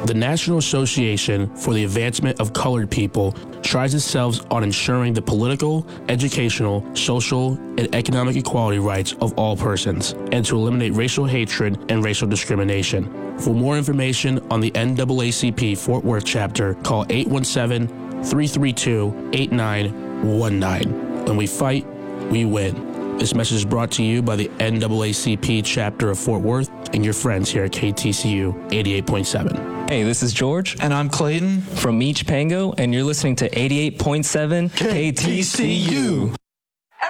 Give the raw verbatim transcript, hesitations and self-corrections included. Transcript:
The National Association for the Advancement of Colored People strides itself on ensuring the political, educational, social, and economic equality rights of all persons, and to eliminate racial hatred and racial discrimination. For more information on the N double A C P Fort Worth chapter, call eight one seven, three three two, eight nine one nine. When we fight, we win. This message is brought to you by the N double A C P chapter of Fort Worth and your friends here at K T C U eighty-eight point seven. Hey, this is George. And I'm Clayton. From Meech Pango, and you're listening to eighty-eight point seven K T C U.